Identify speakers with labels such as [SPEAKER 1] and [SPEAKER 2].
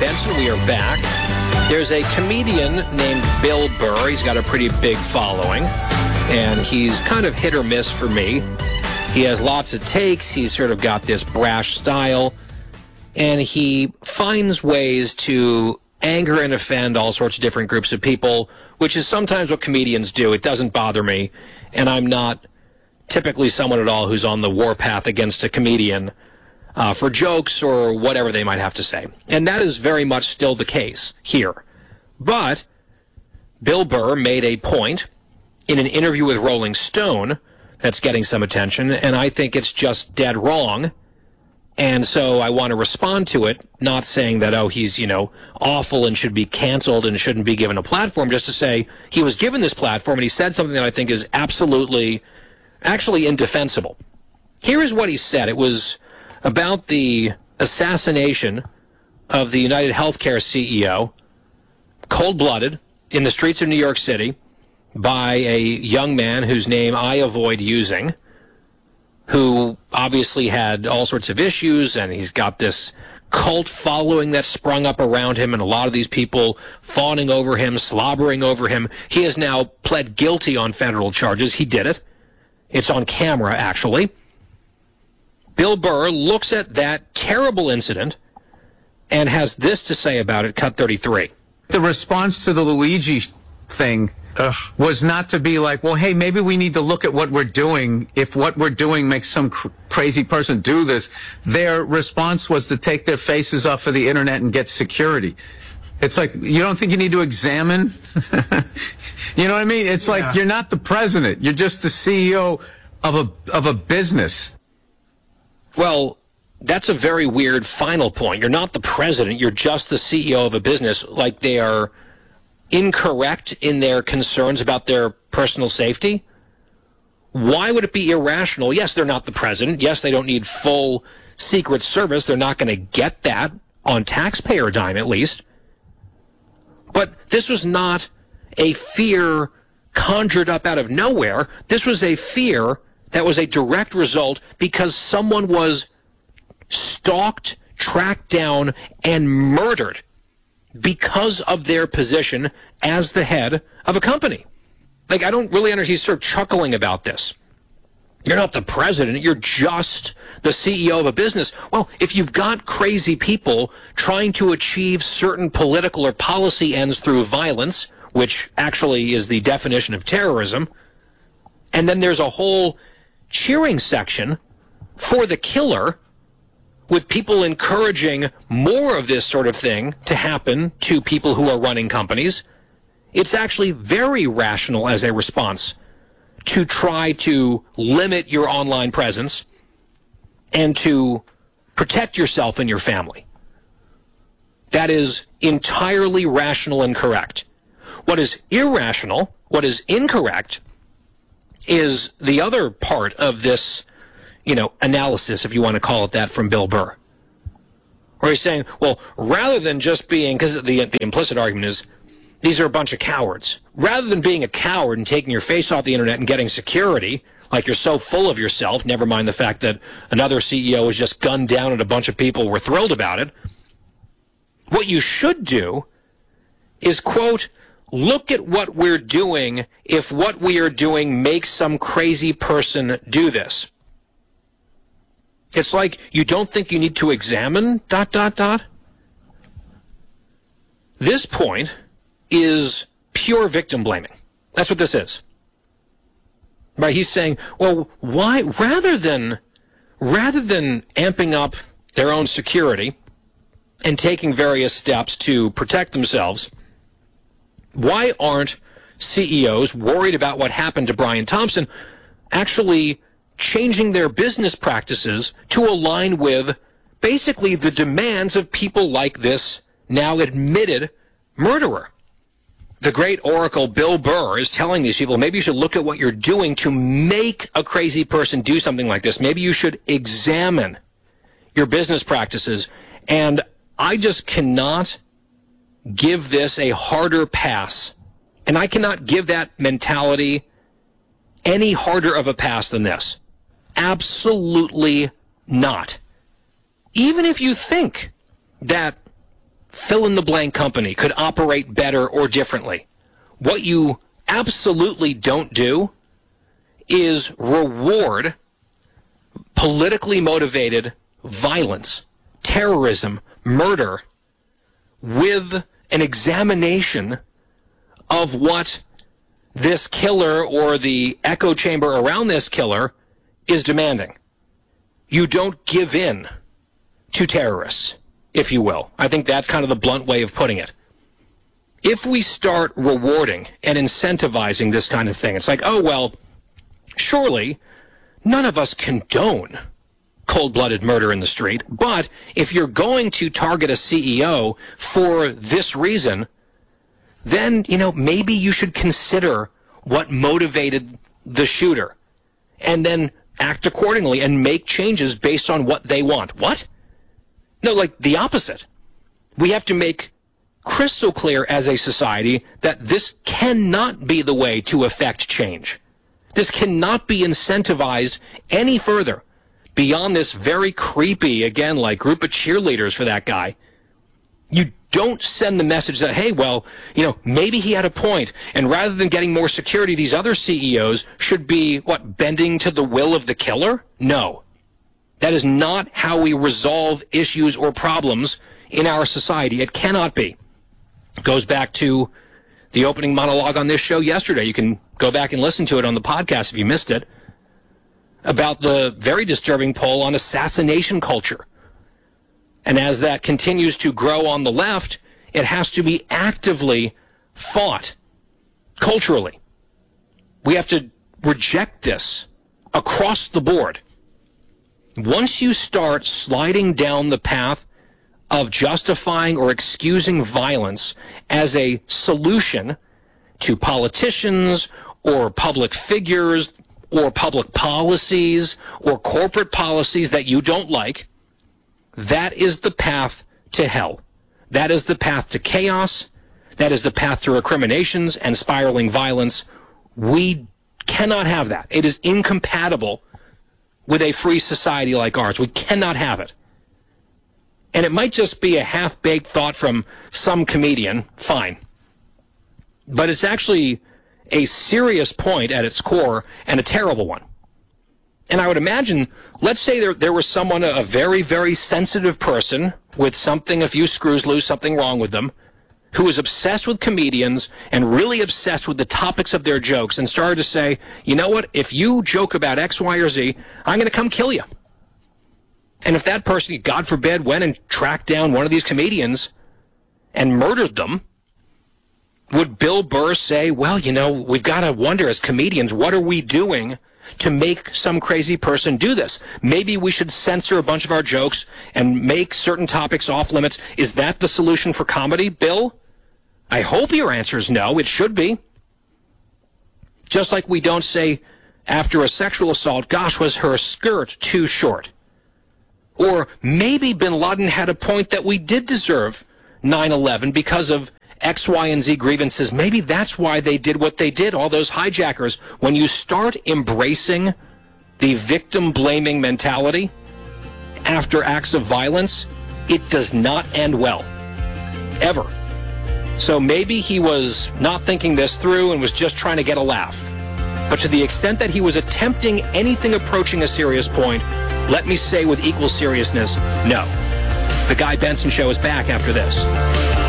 [SPEAKER 1] Benson. We are back. There's a comedian named Bill Burr. He's got a pretty big following, and he's kind of hit or miss for me. He has lots of takes. He's sort of got this brash style, and he finds ways to anger and offend all sorts of different groups of people, which is sometimes what comedians do. It doesn't bother me, and I'm not typically someone at all who's on the warpath against a comedian for jokes or whatever they might have to say. And that is very much still the case here. But Bill Burr made a point in an interview with Rolling Stone that's getting some attention, and I think it's just dead wrong. And so I want to respond to it, not saying that, oh, he's, awful and should be canceled and shouldn't be given a platform, just to say he was given this platform and he said something that I think is actually indefensible. Here is what he said. It was about the assassination of the United Healthcare CEO, cold-blooded, in the streets of New York City by a young man whose name I avoid using, who obviously had all sorts of issues, and he's got this cult following that sprung up around him, and a lot of these people fawning over him, slobbering over him. He has now pled guilty on federal charges. He did it. It's on camera, actually. Bill Burr looks at that terrible incident and has this to say about it, cut 33.
[SPEAKER 2] The response to the Luigi thing was not to be like, well, hey, maybe we need to look at what we're doing. If what we're doing makes some crazy person do this, their response was to take their faces off of the internet and get security. It's like, you don't think you need to examine? You know what I mean? It's like, you're not the president. You're just the CEO of a business.
[SPEAKER 1] Well, that's a very weird final point. You're not the president. You're just the CEO of a business. Like, they are incorrect in their concerns about their personal safety. Why would it be irrational? Yes, they're not the president. Yes, they don't need full Secret Service. They're not going to get that on taxpayer dime, at least. But this was not a fear conjured up out of nowhere. This was a fear that was a direct result because someone was stalked, tracked down, and murdered because of their position as the head of a company. Like, I don't really understand. He's sort of chuckling about this. You're not the president. You're just the CEO of a business. Well, if you've got crazy people trying to achieve certain political or policy ends through violence, which actually is the definition of terrorism, and then there's a whole cheering section for the killer with people encouraging more of this sort of thing to happen to people who are running companies, it's actually very rational as a response to try to limit your online presence and to protect yourself and your family. That is entirely rational and correct. What is irrational, what is incorrect, is the other part of this, analysis, if you want to call it that, from Bill Burr. Where he's saying, well, rather than just being, because the implicit argument is, these are a bunch of cowards. Rather than being a coward and taking your face off the internet and getting security, like you're so full of yourself, never mind the fact that another CEO was just gunned down and a bunch of people were thrilled about it, what you should do is, quote, look at what we're doing if what we are doing makes some crazy person do this. It's like, you don't think you need to examine ... This point is pure victim blaming. That's what this is. Right? He's saying, well, why, rather than amping up their own security and taking various steps to protect themselves, why aren't CEOs worried about what happened to Brian Thompson actually changing their business practices to align with basically the demands of people like this now admitted murderer? The great oracle Bill Burr is telling these people, maybe you should look at what you're doing to make a crazy person do something like this. Maybe you should examine your business practices. And I just cannot give this a harder pass. And I cannot give that mentality any harder of a pass than this. Absolutely not. Even if you think that fill-in-the-blank company could operate better or differently. What you absolutely don't do is reward politically motivated violence, terrorism, murder with an examination of what this killer or the echo chamber around this killer is demanding. You don't give in to terrorists, if you will. I think that's kind of the blunt way of putting it. If we start rewarding and incentivizing this kind of thing, it's like, oh, well, surely none of us condone cold-blooded murder in the street, but if you're going to target a CEO for this reason, then, maybe you should consider what motivated the shooter and then act accordingly and make changes based on what they want. What? No, like the opposite. We have to make crystal clear as a society that this cannot be the way to affect change. This cannot be incentivized any further beyond this very creepy, again, like group of cheerleaders for that guy. You don't send the message that, hey, well, maybe he had a point, and rather than getting more security, these other CEOs should be, bending to the will of the killer? No. That is not how we resolve issues or problems in our society. It cannot be. It goes back to the opening monologue on this show yesterday. You can go back and listen to it on the podcast if you missed it, about the very disturbing poll on assassination culture. And as that continues to grow on the left, it has to be actively fought culturally. We have to reject this across the board. Once you start sliding down the path of justifying or excusing violence as a solution to politicians or public figures or public policies or corporate policies that you don't like, that is the path to hell. That is the path to chaos. That is the path to recriminations and spiraling violence. We cannot have that. It is incompatible with a free society like ours. We cannot have it. And it might just be a half-baked thought from some comedian, fine. But it's actually a serious point at its core and a terrible one. And I would imagine, let's say there was someone, a very, very sensitive person with a few screws loose, something wrong with them, who was obsessed with comedians and really obsessed with the topics of their jokes and started to say, you know what, if you joke about X, Y, or Z, I'm going to come kill you. And if that person, God forbid, went and tracked down one of these comedians and murdered them, would Bill Burr say, well, we've got to wonder as comedians, what are we doing to make some crazy person do this? Maybe we should censor a bunch of our jokes and make certain topics off limits. Is that the solution for comedy, Bill? I hope your answer is no. It should be. Just like we don't say after a sexual assault, gosh, was her skirt too short? Or maybe bin Laden had a point that we did deserve 9/11 because of X, Y, and Z grievances. Maybe that's why they did what they did, all those hijackers. When you start embracing the victim-blaming mentality after acts of violence, it does not end well. Ever. So maybe he was not thinking this through and was just trying to get a laugh. But to the extent that he was attempting anything approaching a serious point, let me say with equal seriousness, no. The Guy Benson Show is back after this.